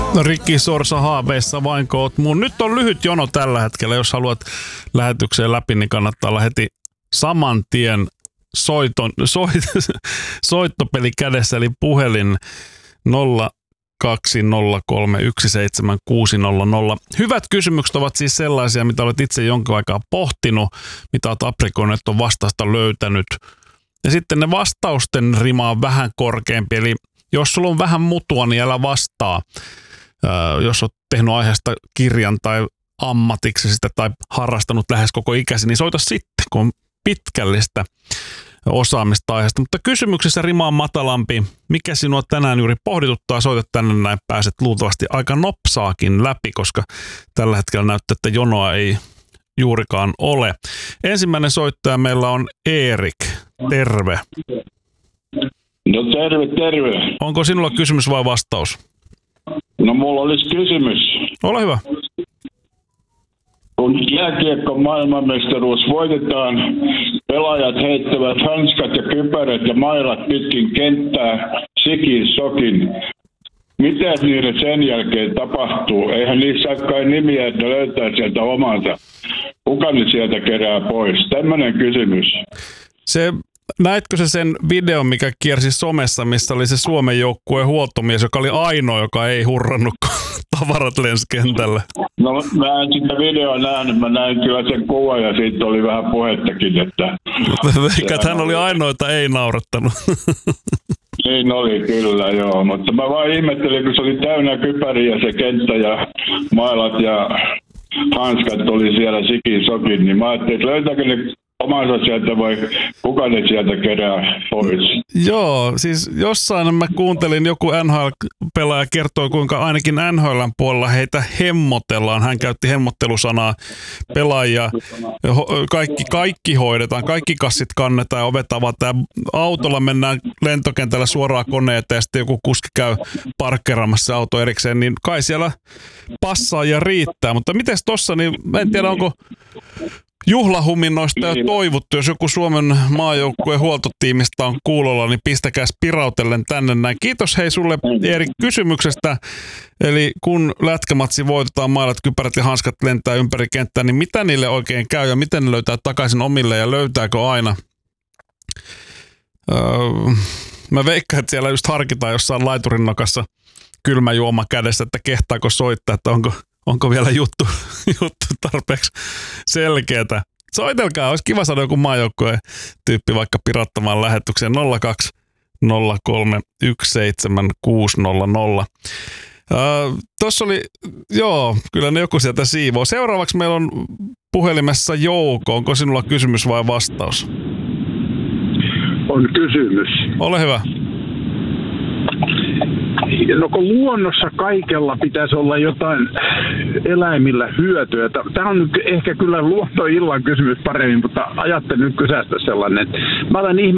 Rikki Sorsa haaveissa vainko oot mun. Nyt on lyhyt jono tällä hetkellä. Jos haluat lähetykseen läpi, niin kannattaa olla heti saman tien soittopeli kädessä, eli puhelin 020317600. Hyvät kysymykset ovat siis sellaisia, mitä olet itse jonkin aikaa pohtinut, mitä olet aprikoinut, on vastausta löytänyt. Ja sitten ne vastausten rima on vähän korkeampi, eli jos sulla on vähän mutua, niin älä vastaa. Jos olet tehnyt aiheesta kirjan tai ammatiksi sitä tai harrastanut lähes koko ikäsi, niin soita sitten, kun on pitkällistä osaamista aiheesta. Mutta kysymyksessä rima on matalampi. Mikä sinua tänään juuri pohdituttaa? Soita tänne näin, pääset luultavasti aika nopsaakin läpi, koska tällä hetkellä näyttää, että jonoa ei juurikaan ole. Ensimmäinen soittaja meillä on Erik. Terve. No terve. Onko sinulla kysymys vai vastaus? No mulla olisi kysymys. Ole hyvä. Kun jääkiekko maailmanmestaruus voitetaan, pelaajat heittävät hanskat ja kypärät ja mailat pitkin kenttää sikin sokin. Mitä niille sen jälkeen tapahtuu? Eihän niissä ole kai nimiä, että löytää sieltä omansa. Kuka ne sieltä kerää pois? Tämmöinen kysymys. Näitkö sen videon, mikä kiersi somessa, missä oli se Suomen joukkueen huoltomies, joka oli ainoa, joka ei hurrannut, kun tavarat lensi kentälle? No mä en sitä videoa nähnyt, mä näin kyllä sen kuvan ja siitä oli vähän puhettakin, että... Eikä hän oli ainoa, jota ei naurattanut. Niin oli kyllä, joo, mutta mä vaan ihmettelin, kun se oli täynnä kypäriä se kenttä ja mailat ja hanskat oli siellä sikin sokin, niin mä ajattelin, että löytääkö ne omansa sieltä vai kuka ne sieltä kerää pois? Joo, siis jossain mä kuuntelin, joku NHL-pelaaja kertoi, kuinka ainakin NHL:n puolella heitä hemmotellaan. Hän käytti hemmottelusanaa pelaajia. Kaikki hoidetaan, kaikki kassit kannetaan ja ovet avataan. Autolla mennään lentokentällä suoraan koneita ja sitten joku kuski käy parkkeeraamassa auto erikseen, niin kai siellä passaa ja riittää. Mutta mites tossa, niin mä en tiedä, onko juhlahuminnoista jo toivottu, jos joku Suomen maajoukkueen huoltotiimistä on kuulolla, niin pistäkääs pirautellen tänne näin. Kiitos hei sulle Erik kysymyksestä. Eli kun lätkämatsi voitetaan, mailat, kypärät ja hanskat lentää ympäri kenttää, niin mitä niille oikein käy ja miten ne löytää takaisin omille ja löytääkö aina? Mä veikkaan, että siellä just harkitaan jossain laiturin nokassa kylmä juoma kädessä, että kehtaako soittaa, että onko vielä juttu tarpeeksi selkeätä. Soitelkaa, olisi kiva saada joku maajoukkueen tyyppi vaikka pirattamaan lähetykseen 0203176600. Tuossa oli, kyllä ne joku sieltä siivoo. Seuraavaksi meillä on puhelimessa Jouko. Onko sinulla kysymys vai vastaus? On kysymys. Ole hyvä. No kun luonnossa kaikella pitäisi olla jotain eläimillä hyötyä. Tämä on nyt ehkä kyllä luontoillan kysymys paremmin, mutta ajattelin nyt kysästä sellainen. Mä olen